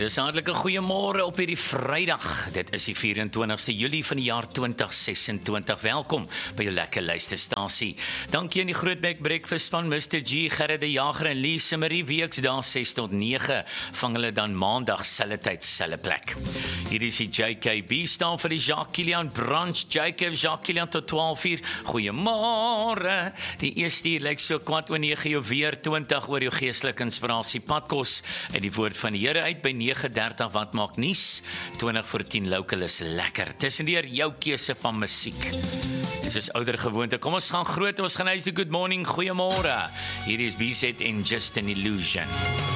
Dis hartlike goeiemôre op hierdie Vrydag. Dit is die 24ste Julie van die jaar 2026. Welkom by jou lekker luisterstasie. Dankie aan die Grootbek Breakfast van Mr. G, Gerrit de Jager en Lise Marie weeks daar 6 tot 9. Vang hulle dan maandag selfde tyd, selfde plek. Hier is die JKB staan vir die Jacques Kilian brunch. Jacques Kilian tot 12 uur. Goeiemôre. Die eerste uur lyk so kwart oor 9 jou weer 20 oor jou geestelike inspirasie padkos uit die woord van die Here uit by 9:30 wat maak nuus, 20 voor 10 local is lekker. Tussendeur jou keuse van musiek. Dit is ouer gewoonte. Kom ons gaan groot, ons gaan huis toe. Good morning, goeiemôre. Hier is BZ en Just an Illusion.